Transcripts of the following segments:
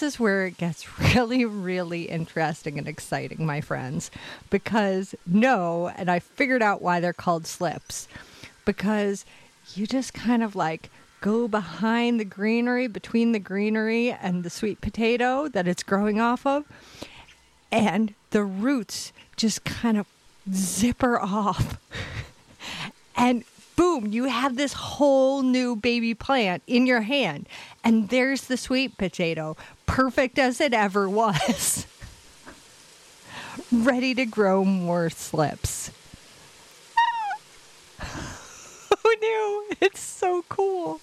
this is where it gets really, really interesting and exciting, my friends. Because and I figured out why they're called slips. Because you just kind of like go behind the greenery, between the greenery and the sweet potato that it's growing off of. And the roots just kind of zipper off. And boom, you have this whole new baby plant in your hand. And there's the sweet potato, perfect as it ever was. Ready to grow more slips. Who knew? It's so cool.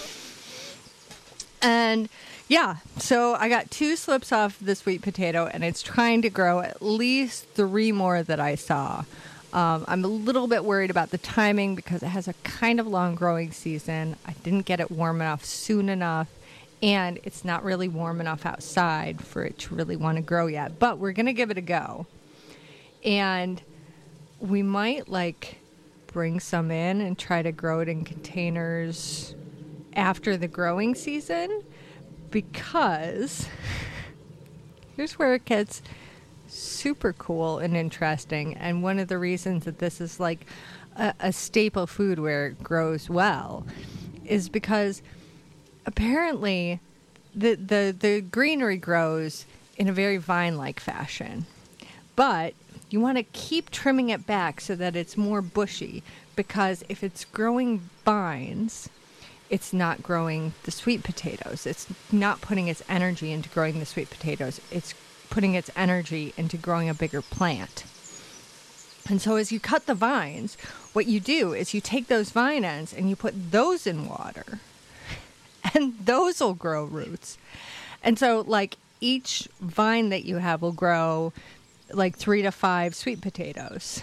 And yeah, so I got 2 slips off the sweet potato, and it's trying to grow at least 3 more that I saw. I'm a little bit worried about the timing because it has a kind of long growing season. I didn't get it warm enough soon enough, and it's not really warm enough outside for it to really want to grow yet. But we're going to give it a go. And we might bring some in and try to grow it in containers after the growing season, because here's where it gets super cool and interesting. And one of the reasons that this is like a staple food where it grows well is because apparently the greenery grows in a very vine-like fashion, but you want to keep trimming it back so that it's more bushy, because if it's growing vines, it's not growing the sweet potatoes. It's not putting its energy into growing the sweet potatoes. It's putting its energy into growing a bigger plant. And so as you cut the vines, what you do is you take those vine ends and you put those in water, and those will grow roots. And so each vine that you have will grow 3 to 5 sweet potatoes.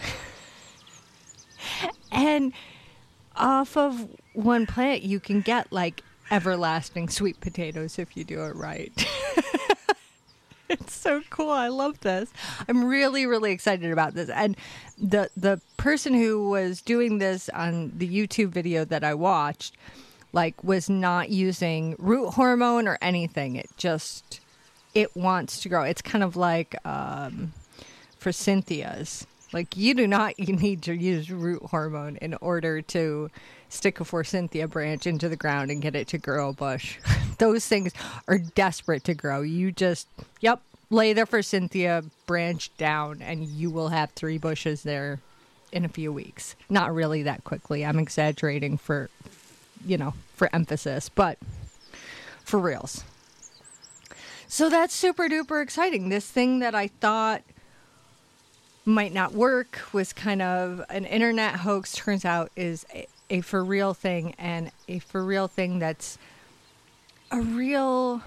And off of one plant, you can get everlasting sweet potatoes if you do it right. It's so cool. I love this. I'm really, really excited about this. And the person who was doing this on the YouTube video that I watched, was not using root hormone or anything. It wants to grow. It's kind of like for Cynthia's. You do not need to use root hormone in order to stick a forsythia branch into the ground and get it to grow a bush. Those things are desperate to grow. You just, lay the forsythia branch down and you will have 3 bushes there in a few weeks. Not really that quickly. I'm exaggerating for emphasis, but for reals. So that's super duper exciting. This thing that I thought might not work, was kind of an internet hoax, turns out is a for real thing, and a for real thing that's a real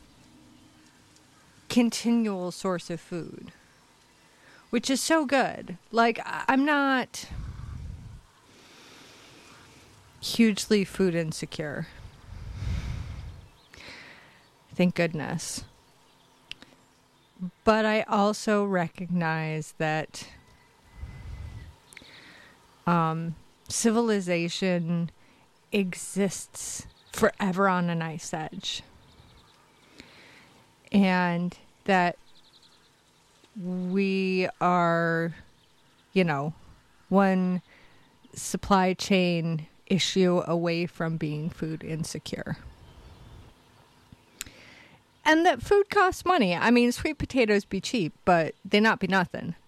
continual source of food, which is so good. I'm not hugely food insecure. Thank goodness. But I also recognize that civilization exists forever on an ice edge. And that we are, one supply chain issue away from being food insecure. And that food costs money. I mean, sweet potatoes be cheap, but they not be nothing.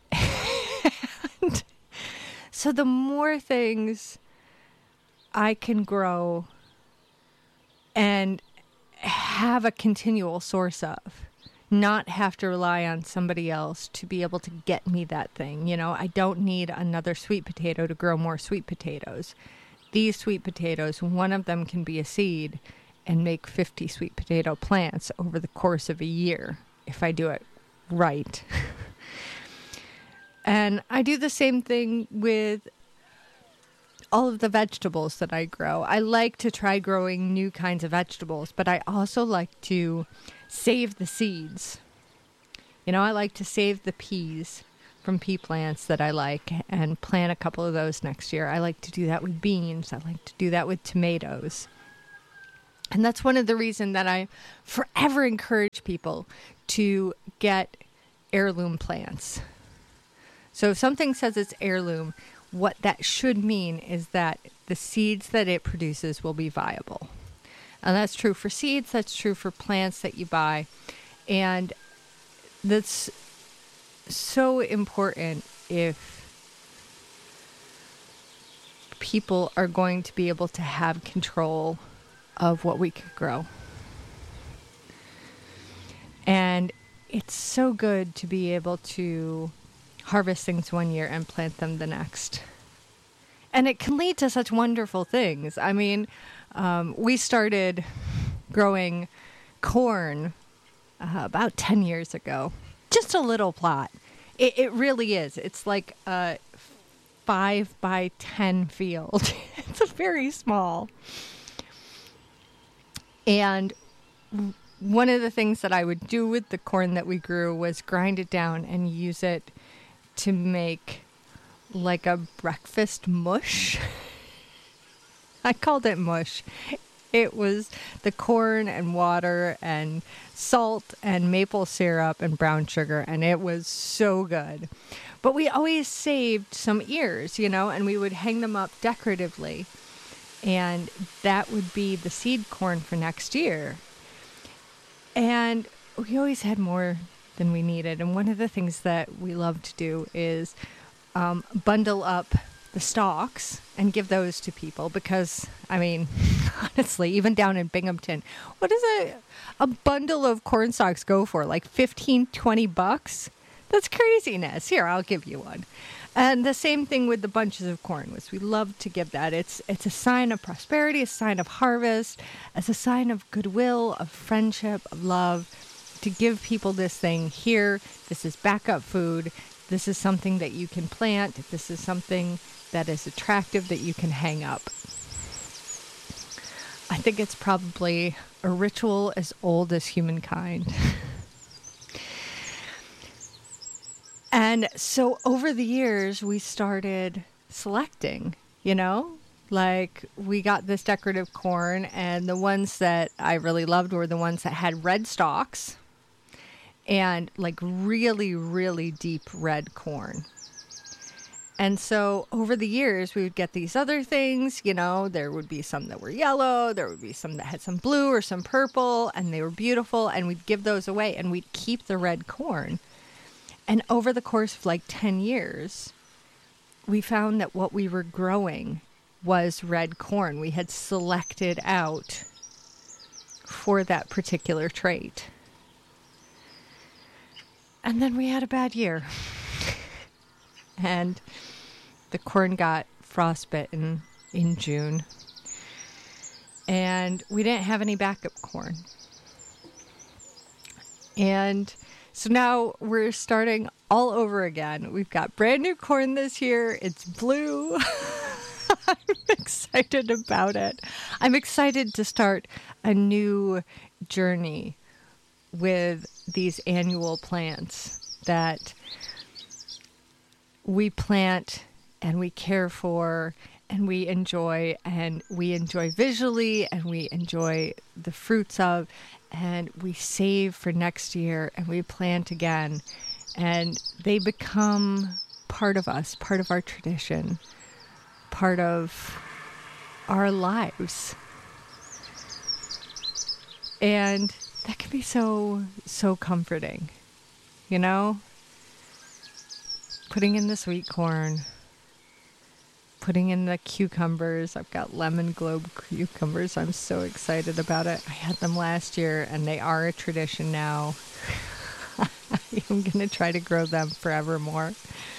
And so the more things I can grow and have a continual source of, not have to rely on somebody else to be able to get me that thing. I don't need another sweet potato to grow more sweet potatoes. These sweet potatoes, one of them can be a seed and make 50 sweet potato plants over the course of a year if I do it right. And I do the same thing with all of the vegetables that I grow. I like to try growing new kinds of vegetables, but I also like to save the seeds. I like to save the peas from pea plants that I like and plant a couple of those next year. I like to do that with beans. I like to do that with tomatoes. And that's one of the reasons that I forever encourage people to get heirloom plants. So if something says it's heirloom, what that should mean is that the seeds that it produces will be viable. And that's true for seeds, that's true for plants that you buy. And that's so important if people are going to be able to have control of what we could grow. And it's so good to be able to harvest things one year and plant them the next. And it can lead to such wonderful things. I mean, we started growing corn about 10 years ago. Just a little plot. It really is. It's like a 5 by 10 field. It's very small. And one of the things that I would do with the corn that we grew was grind it down and use it to make like a breakfast mush. I called it mush. It was the corn and water and salt and maple syrup and brown sugar, and it was so good. But we always saved some ears, and we would hang them up decoratively. And that would be the seed corn for next year. And we always had more than we needed. And one of the things that we love to do is bundle up the stalks and give those to people because, honestly, even down in Binghamton, what does a bundle of corn stalks go for? Like $15-20? That's craziness. Here, I'll give you one. And the same thing with the bunches of corn was we love to give that. It's a sign of prosperity, a sign of harvest, as a sign of goodwill, of friendship, of love, to give people this thing here. This is backup food. This is something that you can plant. This is something that is attractive that you can hang up. I think it's probably a ritual as old as humankind. And so over the years, we started selecting, like we got this decorative corn, and the ones that I really loved were the ones that had red stalks and like really, really deep red corn. And so over the years, we would get these other things, there would be some that were yellow, there would be some that had some blue or some purple, and they were beautiful, and we'd give those away, and we'd keep the red corn. And over the course of like 10 years, we found that what we were growing was red corn. We had selected out for that particular trait. And then we had a bad year. And the corn got frostbitten in June. And we didn't have any backup corn. And so now we're starting all over again. We've got brand new corn this year. It's blue. I'm excited about it. I'm excited to start a new journey with these annual plants that we plant and we care for and we enjoy visually and we enjoy the fruits of, and we save for next year and we plant again, and they become part of us, part of our tradition, part of our lives. And that can be so comforting, putting in the sweet corn, putting in the cucumbers. I've got lemon globe cucumbers. I'm so excited about it. I had them last year and they are a tradition now. I'm going to try to grow them forevermore.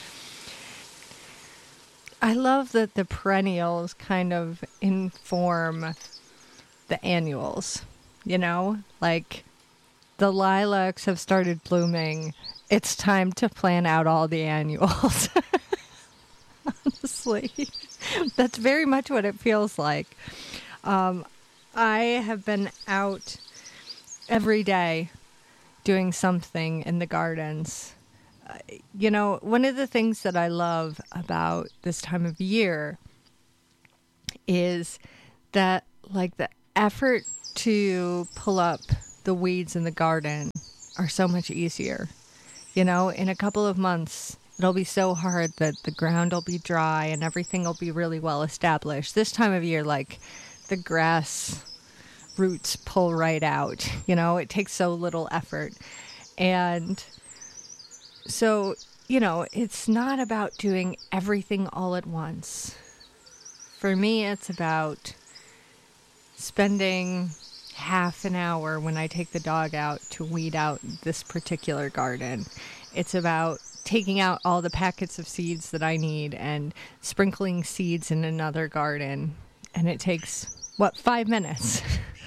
I love that the perennials kind of inform the annuals, like the lilacs have started blooming. It's time to plan out all the annuals. Honestly, that's very much what it feels like. I have been out every day doing something in the gardens. One of the things that I love about this time of year is that, like, the effort to pull up the weeds in the garden are so much easier. You know, in a couple of months, it'll be so hard that the ground will be dry and everything will be really well established. This time of year, like, the grass roots pull right out. You know, it takes so little effort. And so, you know, it's not about doing everything all at once. For me, it's about spending half an hour when I take the dog out to weed out this particular garden. It's about taking out all the packets of seeds that I need and sprinkling seeds in another garden. And it takes, 5 minutes?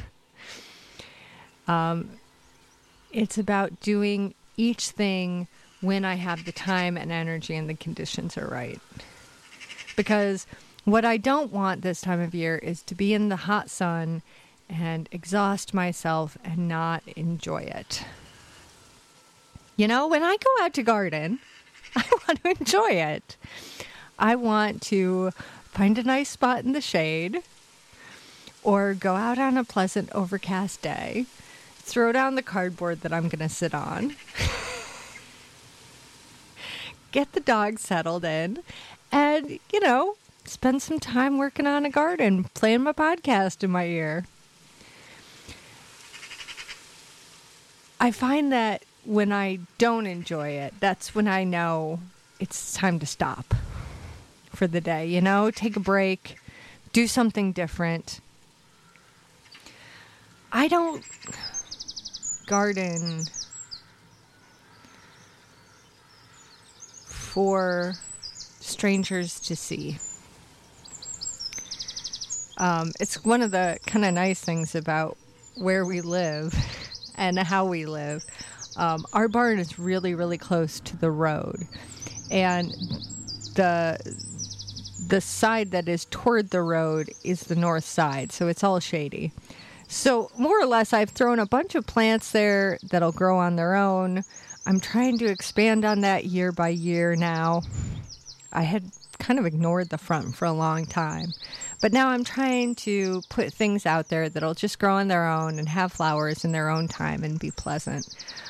It's about doing each thing when I have the time and energy and the conditions are right. Because what I don't want this time of year is to be in the hot sun and exhaust myself and not enjoy it. You know, when I go out to garden, I want to enjoy it. I want to find a nice spot in the shade or go out on a pleasant overcast day, throw down the cardboard that I'm going to sit on, get the dog settled in, and, you know, spend some time working on a garden, playing my podcast in my ear. I find that when I don't enjoy it, that's when I know it's time to stop for the day, you know, take a break, do something different. I don't garden for strangers to see. It's one of the kind of nice things about where we live and how we live. Our barn is really, really close to the road, and the side that is toward the road is the north side, so it's all shady. So more or less, I've thrown a bunch of plants there that'll grow on their own. I'm trying to expand on that year by year now. I had kind of ignored the front for a long time, but now I'm trying to put things out there that'll just grow on their own and have flowers in their own time and be pleasant.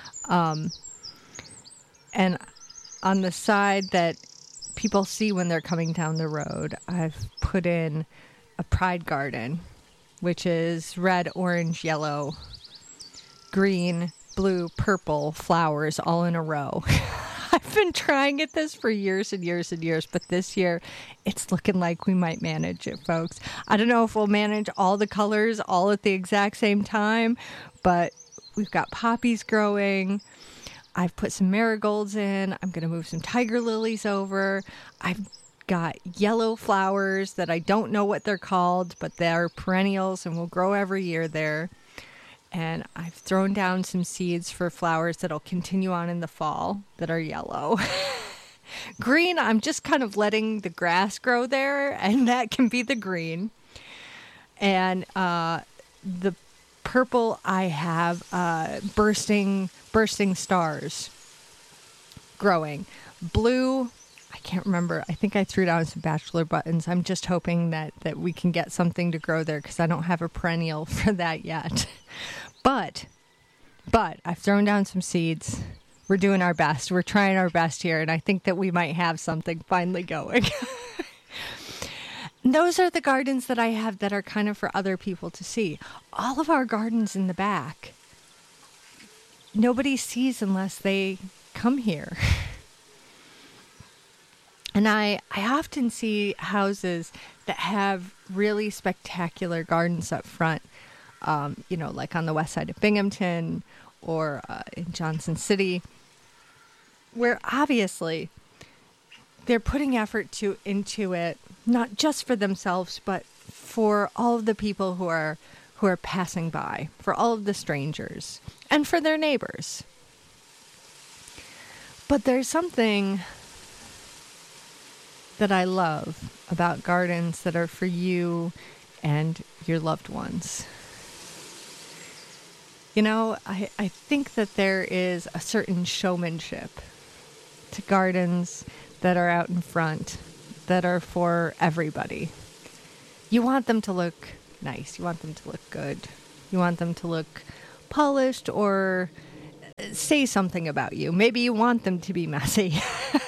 And on the side that people see when they're coming down the road, I've put in a pride garden, which is red, orange, yellow, green, blue, purple flowers all in a row. I've been trying at this for years and years and years, but this year it's looking like we might manage it, folks. I don't know if we'll manage all the colors all at the exact same time, but we've got poppies growing. I've put some marigolds in. I'm going to move some tiger lilies over. I've got yellow flowers that I don't know what they're called, but they're perennials and will grow every year there. And I've thrown down some seeds for flowers that'll continue on in the fall that are yellow. Green, I'm just kind of letting the grass grow there, and that can be the green. And the purple, I have bursting stars growing. Blue, I can't remember. I think I threw down some bachelor buttons. I'm just hoping that we can get something to grow there because I don't have a perennial for that yet. But I've thrown down some seeds. We're doing our best. We're trying our best here, and I think that we might have something finally going. Those are the gardens that I have that are kind of for other people to see. All of our gardens in the back, nobody sees unless they come here. And I often see houses that have really spectacular gardens up front, you know, like on the west side of Binghamton or in Johnson City, where obviously they're putting effort into it, not just for themselves, but for all of the people who are passing by, for all of the strangers, and for their neighbors. But there's something that I love about gardens that are for you and your loved ones. You know, I think that there is a certain showmanship to gardens that are out in front, that are for everybody. You want them to look nice. You want them to look good. You want them to look polished or say something about you. Maybe you want them to be messy.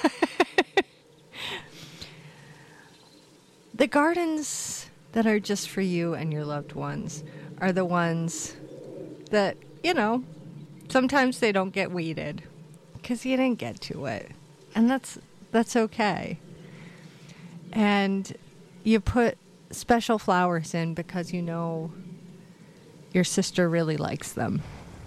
The gardens that are just for you and your loved ones are the ones that, sometimes they don't get weeded because you didn't get to it. And that's okay. And you put special flowers in because you know your sister really likes them.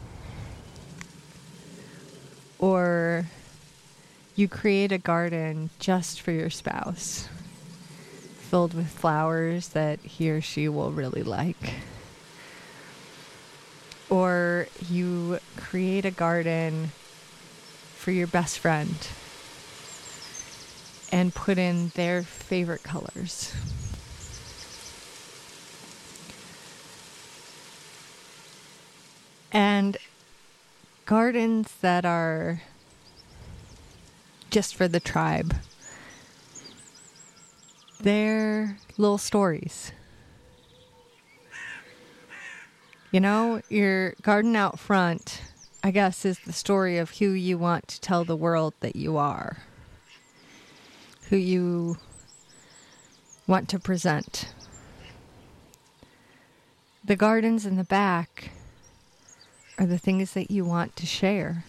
Or you create a garden just for your spouse, filled with flowers that he or she will really like. Or you create a garden for your best friend and put in their favorite colors. And gardens that are just for the tribe. They're little stories. Your garden out front, I guess, is the story of who you want to tell the world that you are. Who you want to present. The gardens in the back are the things that you want to share.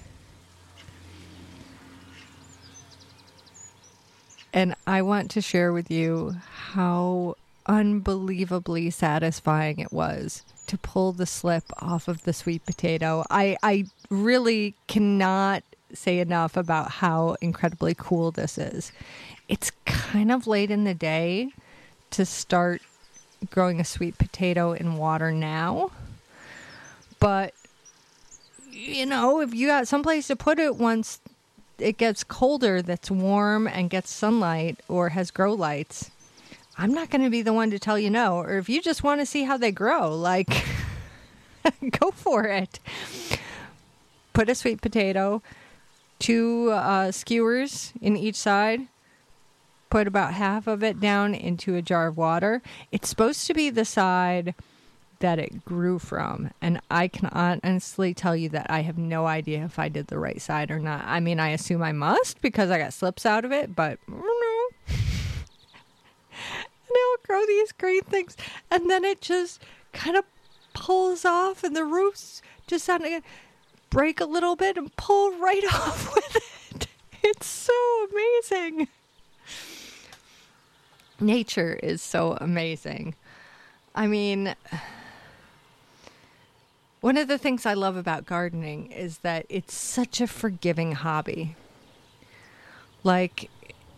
And I want to share with you how unbelievably satisfying it was to pull the slip off of the sweet potato. I really cannot say enough about how incredibly cool this is. It's kind of late in the day to start growing a sweet potato in water now. But, if you got someplace to put it once it gets colder, that's warm and gets sunlight or has grow lights, I'm not going to be the one to tell you no. Or if you just want to see how they grow, go for it. Put a sweet potato, 2 skewers in each side. Put about half of it down into a jar of water. It's supposed to be the side that it grew from. And I can honestly tell you that I have no idea if I did the right side or not. I mean, I assume I must because I got slips out of it, but I don't know. And it'll grow these great things. And then it just kind of pulls off and the roots just break a little bit and pull right off with it. It's so amazing. Nature is so amazing. I mean, one of the things I love about gardening is that it's such a forgiving hobby. Like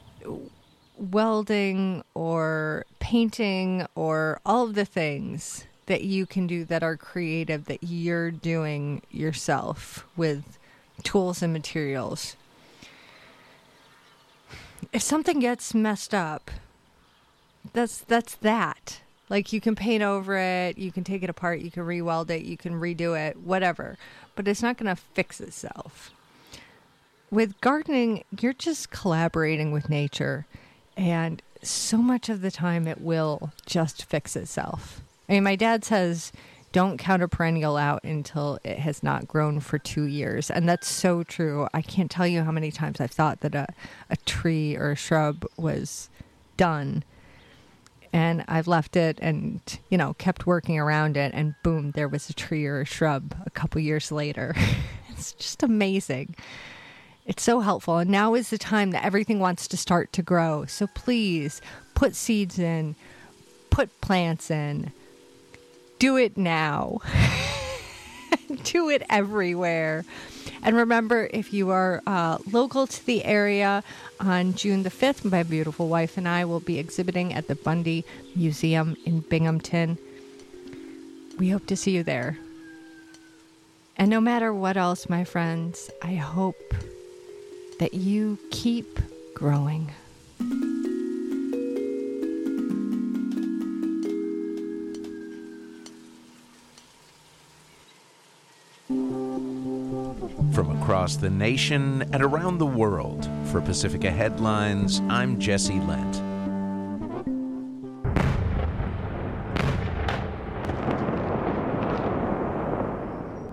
welding or painting or all of the things that you can do that are creative that you're doing yourself with tools and materials. If something gets messed up, that's that. Like, you can paint over it, you can take it apart, you can re-weld it, you can redo it, whatever. But it's not going to fix itself. With gardening, you're just collaborating with nature. And so much of the time it will just fix itself. I mean, my dad says, don't count a perennial out until it has not grown for 2 years. And that's so true. I can't tell you how many times I've thought that a tree or a shrub was done. And I've left it and, kept working around it. And boom, there was a tree or a shrub a couple years later. It's just amazing. It's so helpful. And now is the time that everything wants to start to grow. So please put seeds in, put plants in. Do it now. Do it everywhere. And remember, if you are local to the area, on June the 5th, my beautiful wife and I will be exhibiting at the Bundy Museum in Binghamton. We hope to see you there. And no matter what else, my friends, I hope that you keep growing. From across the nation and around the world, for Pacifica Headlines, I'm Jesse Lent.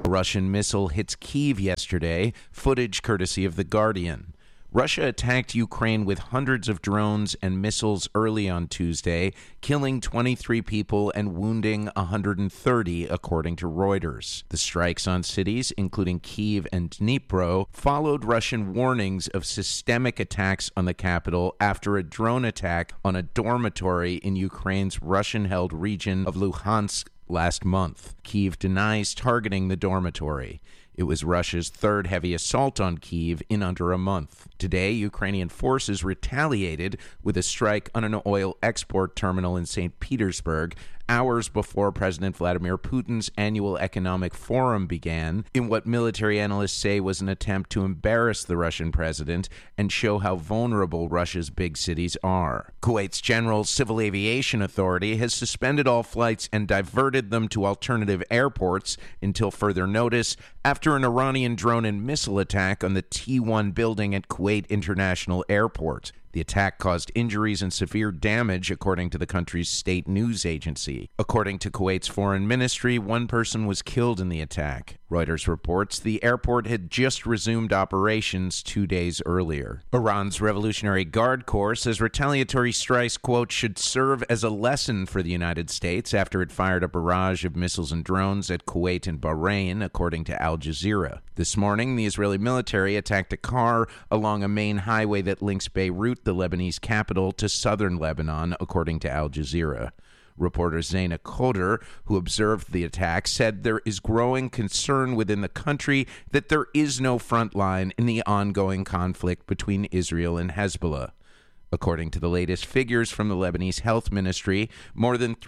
A Russian missile hits Kyiv yesterday, footage courtesy of The Guardian. Russia attacked Ukraine with hundreds of drones and missiles early on Tuesday, killing 23 people and wounding 130, according to Reuters. The strikes on cities, including Kyiv and Dnipro, followed Russian warnings of systemic attacks on the capital after a drone attack on a dormitory in Ukraine's Russian-held region of Luhansk last month. Kyiv denies targeting the dormitory. It was Russia's third heavy assault on Kyiv in under a month. Today, Ukrainian forces retaliated with a strike on an oil export terminal in St. Petersburg, hours before President Vladimir Putin's annual economic forum began, in what military analysts say was an attempt to embarrass the Russian president and show how vulnerable Russia's big cities are. Kuwait's General Civil Aviation Authority has suspended all flights and diverted them to alternative airports until further notice after an Iranian drone and missile attack on the T1 building at Kuwait International Airport. The attack caused injuries and severe damage, according to the country's state news agency. According to Kuwait's foreign ministry, one person was killed in the attack. Reuters reports the airport had just resumed operations 2 days earlier. Iran's Revolutionary Guard Corps says retaliatory strikes, quote, should serve as a lesson for the United States after it fired a barrage of missiles and drones at Kuwait and Bahrain, according to Al Jazeera. This morning, the Israeli military attacked a car along a main highway that links Beirut, the Lebanese capital, to southern Lebanon, according to Al Jazeera. Reporter Zaina Khoder, who observed the attack, said there is growing concern within the country that there is no front line in the ongoing conflict between Israel and Hezbollah. According to the latest figures from the Lebanese Health Ministry, more than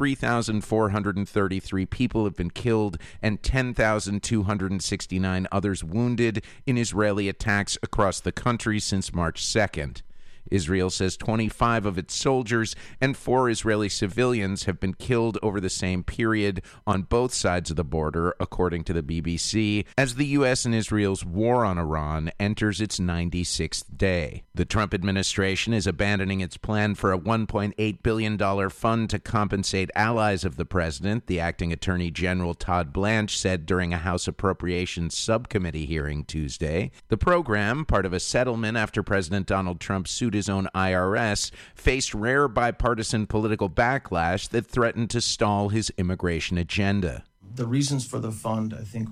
3,433 people have been killed and 10,269 others wounded in Israeli attacks across the country since March 2nd. Israel says 25 of its soldiers and 4 Israeli civilians have been killed over the same period on both sides of the border, according to the BBC, as the U.S. and Israel's war on Iran enters its 96th day. The Trump administration is abandoning its plan for a $1.8 billion fund to compensate allies of the president, the acting Attorney General Todd Blanche said during a House Appropriations Subcommittee hearing Tuesday. The program, part of a settlement after President Donald Trump sued his own IRS, faced rare bipartisan political backlash that threatened to stall his immigration agenda. The reasons for the fund, I think,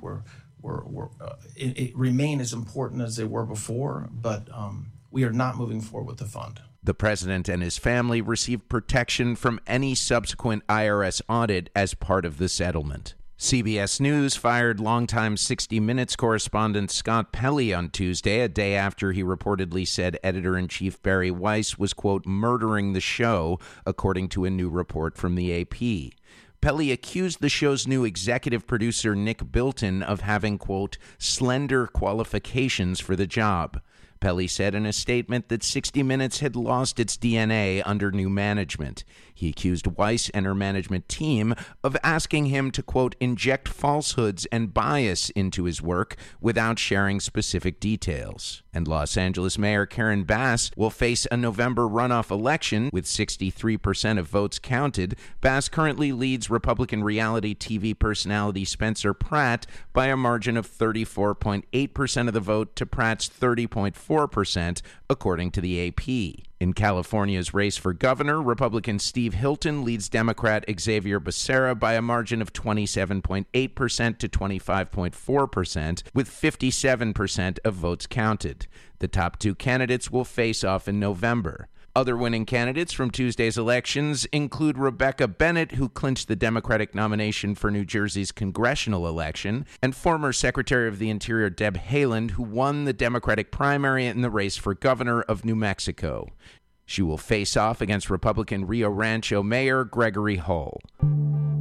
it remain as important as they were before, but we are not moving forward with the fund. The president and his family received protection from any subsequent IRS audit as part of the settlement. CBS News fired longtime 60 Minutes correspondent Scott Pelley on Tuesday, a day after he reportedly said editor-in-chief Barry Weiss was, quote, murdering the show, according to a new report from the AP. Pelley accused the show's new executive producer Nick Bilton of having, quote, slender qualifications for the job. Pelley said in a statement that 60 Minutes had lost its DNA under new management. He accused Weiss and her management team of asking him to, quote, inject falsehoods and bias into his work without sharing specific details. And Los Angeles Mayor Karen Bass will face a November runoff election with 63% of votes counted. Bass currently leads Republican reality TV personality Spencer Pratt by a margin of 34.8% of the vote to Pratt's 30.4%, according to the AP. In California's race for governor, Republican Steve Hilton leads Democrat Xavier Becerra by a margin of 27.8% to 25.4%, with 57% of votes counted. The top 2 candidates will face off in November. Other winning candidates from Tuesday's elections include Rebecca Bennett, who clinched the Democratic nomination for New Jersey's congressional election, and former Secretary of the Interior Deb Haaland, who won the Democratic primary in the race for governor of New Mexico. She will face off against Republican Rio Rancho Mayor Gregory Hull.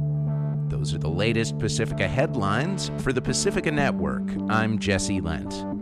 Those are the latest Pacifica headlines for the Pacifica Network. I'm Jesse Lent.